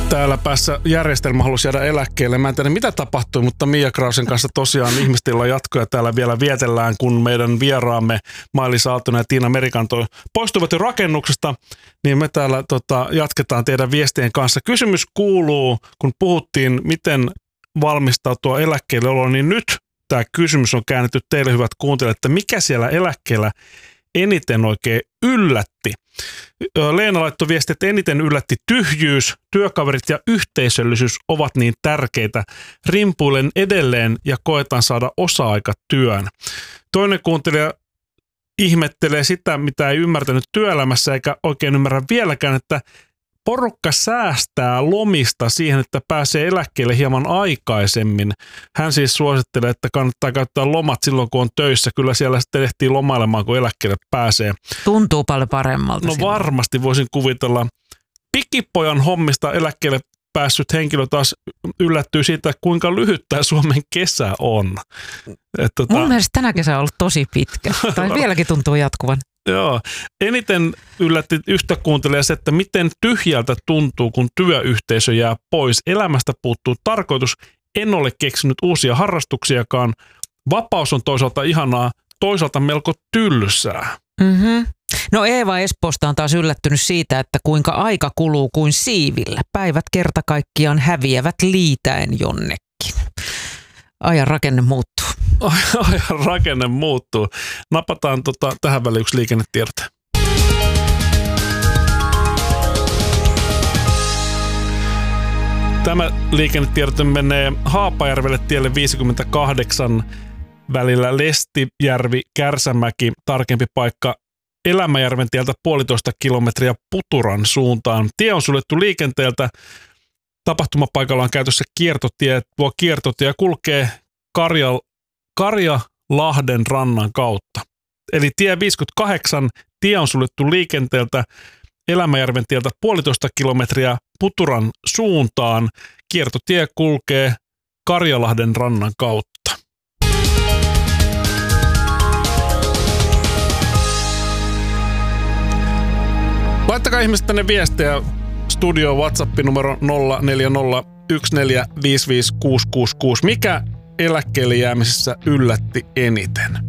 Täällä päässä järjestelmä halusi jäädä eläkkeelle. Mä en tiedä, mitä tapahtui, mutta Mia Krausen kanssa tosiaan ihmistillä jatkoja täällä vielä vietellään, kun meidän vieraamme Mailis Aaltonen ja Tiina Merikanto poistuvat jo rakennuksesta, niin me täällä jatketaan teidän viestien kanssa. Kysymys kuuluu, kun puhuttiin, miten valmistautua eläkkeelle oloon, niin nyt tämä kysymys on käännetty teille, hyvät kuuntelijat, että mikä siellä eläkkeellä eniten oikein yllätti. Leena laittoi viesti, että eniten yllätti tyhjyys, työkaverit ja yhteisöllisyys ovat niin tärkeitä. Rimpuilen edelleen ja koetan saada osa-aikatyön. Toinen kuuntelija ihmettelee sitä, mitä ei ymmärtänyt työelämässä eikä oikein ymmärrä vieläkään, että porukka säästää lomista siihen, että pääsee eläkkeelle hieman aikaisemmin. Hän siis suosittelee, että kannattaa käyttää lomat silloin, kun on töissä. Kyllä siellä sitten ehtii lomailemaan, kun eläkkeelle pääsee. Tuntuu paljon paremmalta. No silloin. Varmasti voisin kuvitella. Pikipojan hommista eläkkeelle päässyt henkilö taas yllättyy siitä, kuinka lyhyt tämä Suomen kesä on. Mun mielestä tänä kesä on ollut tosi pitkä. Tai vieläkin tuntuu jatkuvan. Joo. Eniten yllätti yhtä kuuntelijaa se, että miten tyhjältä tuntuu, kun työyhteisö jää pois. Elämästä puuttuu tarkoitus. En ole keksinyt uusia harrastuksiakaan. Vapaus on toisaalta ihanaa, toisaalta melko tylsää. Mm-hmm. No Eeva Espoosta on taas yllättynyt siitä, että kuinka aika kuluu kuin siivillä. Päivät kerta kaikkiaan häviävät liitäen jonnekin. Ajan rakenne muuttuu. Ajan rakenne muuttuu. Napataan tähän väliin yksi liikennetiedote. Tämä liikennetiedote menee Haapajärvelle tielle 58 välillä Lestijärvi-Kärsämäki, tarkempi paikka Elämäjärven tieltä 1,5 kilometriä Puturan suuntaan. Tie on suljettu liikenteeltä. Tapahtumapaikalla on käytössä kiertotie. Tuo kiertotie kulkee Karjalahden rannan kautta. Eli tie 58, tie on suljettu liikenteeltä Elämäjärven tieltä 1,5 kilometriä Puturan suuntaan. Kiertotie kulkee Karjalahden rannan kautta. Laittakaa ihmiset tänne viestejä studio WhatsApp numero 0401455666. Mikä eläkkeelle jäämisessä yllätti eniten?